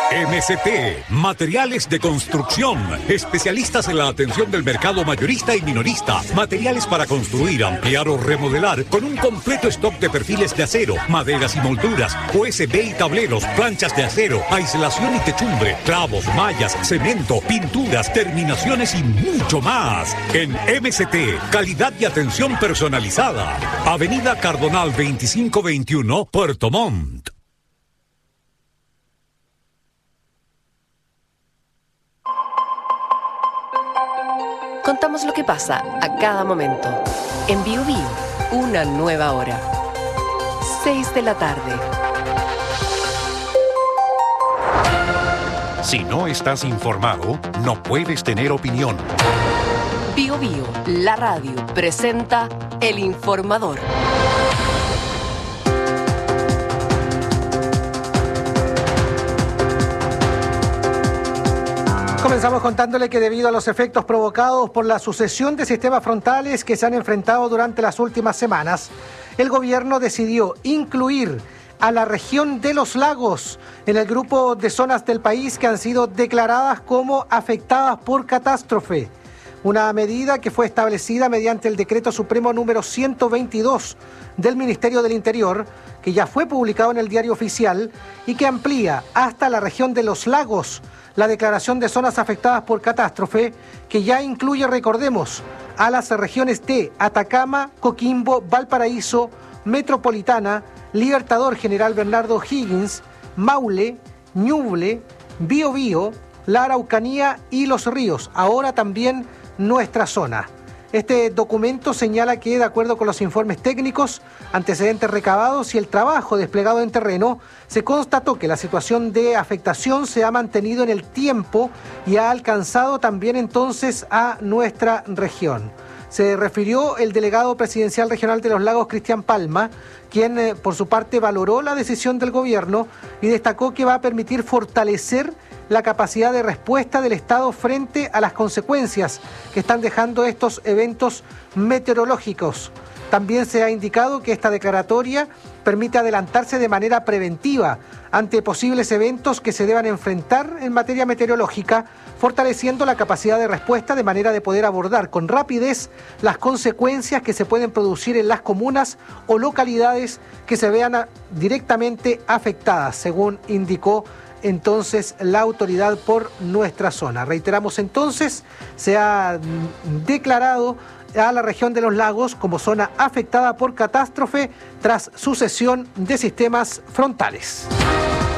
MCT, materiales de construcción, especialistas en la atención del mercado mayorista y minorista, materiales para construir, ampliar o remodelar, con un completo stock de perfiles de acero, maderas y molduras, USB y tableros, planchas de acero, aislación y techumbre, clavos, mallas, cemento, pinturas, terminaciones y mucho más. En MCT, calidad y atención personalizada. Avenida Cardonal 2521, Puerto Montt. Contamos lo que pasa a cada momento. En Bio Bio, una nueva hora. 6 de la tarde. Si no estás informado, no puedes tener opinión. Bio Bio, la radio, presenta El Informador. Comenzamos contándole que debido a los efectos provocados por la sucesión de sistemas frontales que se han enfrentado durante las últimas semanas, el gobierno decidió incluir a la región de los lagos en el grupo de zonas del país que han sido declaradas como afectadas por catástrofe. Una medida que fue establecida mediante el Decreto Supremo número 122 del Ministerio del Interior, que ya fue publicado en el Diario Oficial y que amplía hasta la región de los lagos la declaración de zonas afectadas por catástrofe, que ya incluye, recordemos, a las regiones de Atacama, Coquimbo, Valparaíso, Metropolitana, Libertador General Bernardo O'Higgins, Maule, Ñuble, Biobío, la Araucanía y Los Ríos, ahora también nuestra zona. Este documento señala que, de acuerdo con los informes técnicos, antecedentes recabados y el trabajo desplegado en terreno, se constató que la situación de afectación se ha mantenido en el tiempo y ha alcanzado también entonces a nuestra región. Se refirió el delegado presidencial regional de los Lagos, Cristian Palma, quien por su parte valoró la decisión del gobierno y destacó que va a permitir fortalecer la capacidad de respuesta del Estado frente a las consecuencias que están dejando estos eventos meteorológicos. También se ha indicado que esta declaratoria permite adelantarse de manera preventiva ante posibles eventos que se deban enfrentar en materia meteorológica, fortaleciendo la capacidad de respuesta de manera de poder abordar con rapidez las consecuencias que se pueden producir en las comunas o localidades que se vean directamente afectadas, según indicó entonces la autoridad por nuestra zona. Reiteramos entonces, se ha declarado a la región de los lagos como zona afectada por catástrofe tras sucesión de sistemas frontales.